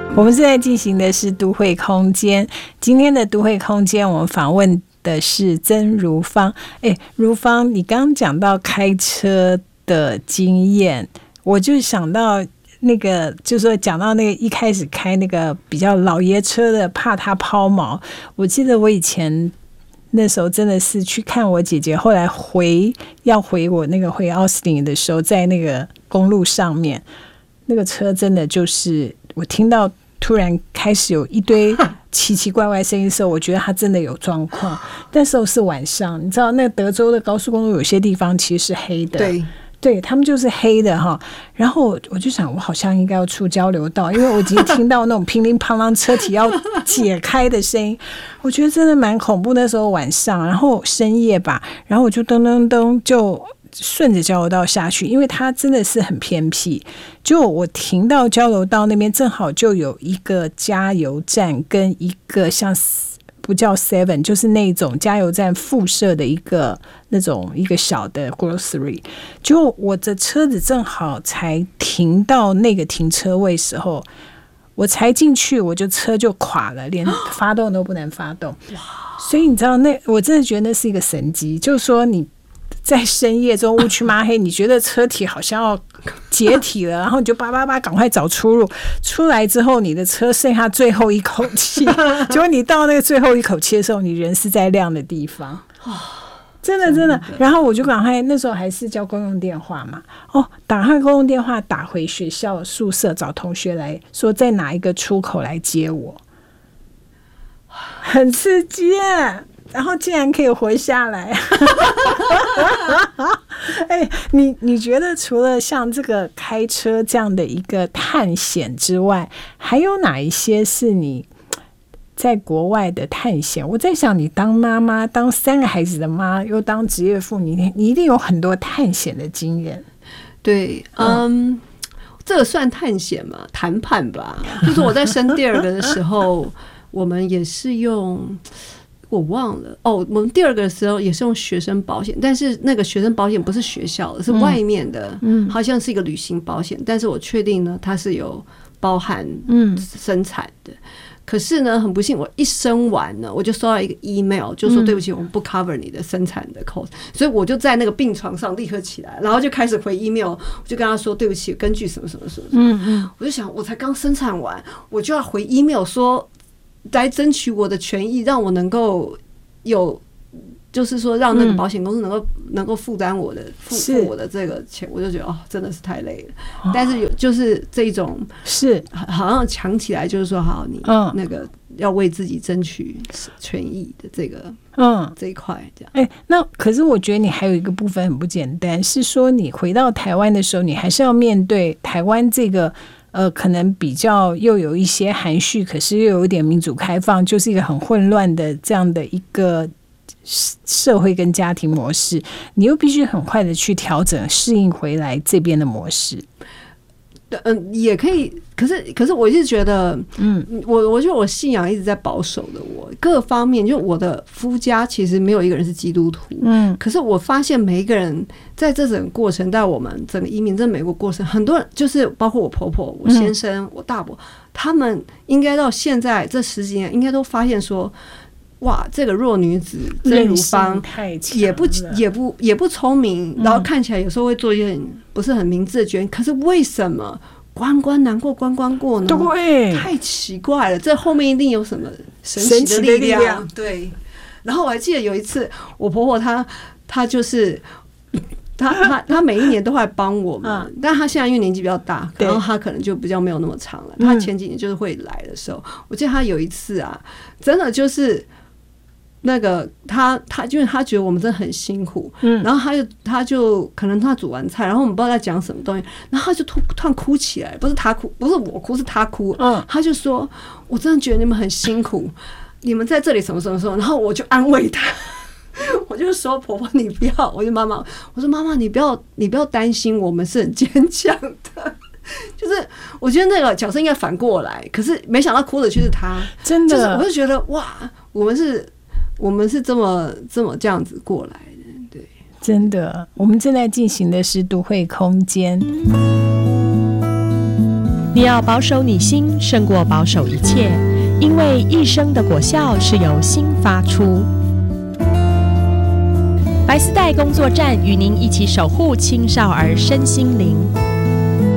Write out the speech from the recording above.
我们现在进行的是都会空间，今天的都会空间我们访问的是曾如芳。如芳，你刚刚讲到开车的经验，我就想到那个，就是说讲到那个一开始开那个比较老爷车的，怕他抛锚。我记得我以前那时候真的是去看我姐姐，后来要回我那个回奥斯汀的时候，在那个公路上面，那个车真的就是我听到突然开始有一堆奇奇怪怪声音的时候，我觉得它真的有状况。那时候是晚上，你知道那个德州的高速公路有些地方其实是黑的，对，他们就是黑的哈。然后我就想，我好像应该要出交流道，因为我已经听到那种乒铃乓啷车体要解开的声音，我觉得真的蛮恐怖。那时候晚上，然后深夜吧，然后我就噔噔噔就顺着交流道下去，因为它真的是很偏僻。就我停到交流道那边，正好就有一个加油站跟一个像不叫 Seven， 就是那种加油站附设的一个小的 grocery。就我的车子正好才停到那个停车位时候，我才进去，车就垮了，连发动都不能发动。所以你知道我真的觉得那是一个神机，就是说你在深夜中乌漆嘛黑，你觉得车体好像要解体了，然后你就叭赶快找出路。出来之后，你的车剩下最后一口气，结果你到那个最后一口气的时候，你人是在亮的地方。真的。然后我就赶快，那时候还是叫公用电话嘛，打开公用电话打回学校宿舍找同学来说，在哪一个出口来接我，很刺激耶。然后竟然可以活下来。你觉得除了像这个开车这样的一个探险之外，还有哪一些是你在国外的探险？我在想，你当妈妈，当3个孩子的妈，又当职业妇女，你一定有很多探险的经验。 对，这个算探险吗？谈判吧。就是我在生第2个的时候，我们也是用。我忘了我们第2个的时候也是用学生保险，但是那个学生保险不是学校的，是外面的，好像是一个旅行保险，但是我确定呢，它是有包含生产的。可是呢，很不幸，我一生完呢，我就收到一个 email， 就说对不起，我们不 cover 你的生产的 cost， 所以我就在那个病床上立刻起来，然后就开始回 email， 我就跟他说对不起，根据什么什么什么，我就想我才刚生产完，我就要回 email 说。来争取我的权益，让我能够有，就是说让那个保险公司能够负担我的付我的这个钱，我就觉得真的是太累了。但是就是这一种是好像强起来，就是说好你那个要为自己争取权益的这个这一块这样。 那可是我觉得你还有一个部分很不简单，是说你回到台湾的时候，你还是要面对台湾这个。可能比较又有一些含蓄，可是又有一点民主开放，就是一个很混乱的这样的一个社会跟家庭模式，你又必须很快的去调整适应回来这边的模式。 也可以，可是我一直觉得，我觉得我信仰一直在保守的我各方面，就我的夫家其实没有一个人是基督徒，可是我发现每一个人在这整个过程，在我们整个移民在美国过程，很多人就是包括我婆婆、我先生、我大伯，他们应该到现在这10几年，应该都发现说。哇，这个弱女子曾如芳也不聪明，然后看起来有时候会做一些不是很明智的决定。可是为什么关关难过关关过呢？ 对， 太奇怪了，这后面一定有什么神奇的力量。对。然后我还记得有一次，我婆婆她就是她每一年都会帮我们，但她现在因为年纪比较大，然后她可能就比较没有那么长了。她前几年就是会来的时候，我记得她有一次啊，真的就是。那个他因为他觉得我们真的很辛苦，然后他就可能他煮完菜，然后我们不知道在讲什么东西，然后他就突然哭起来，不是他哭，不是我哭，是他哭，他就说我真的觉得你们很辛苦，你们在这里什么什么什么，然后我就安慰他，我就说婆婆你不要，我说妈妈你不要担心，我们是很坚强的。就是我觉得那个角色应该反过来，可是没想到哭的却是他，真的，就是我就觉得哇，我们是这么这样子过来的，对， 真的。我们正在进行的是都会空间。 你要保守你心胜过保守一切，因为一生的果效是由心发出。白丝带工作站与您一起守护青少儿身心灵。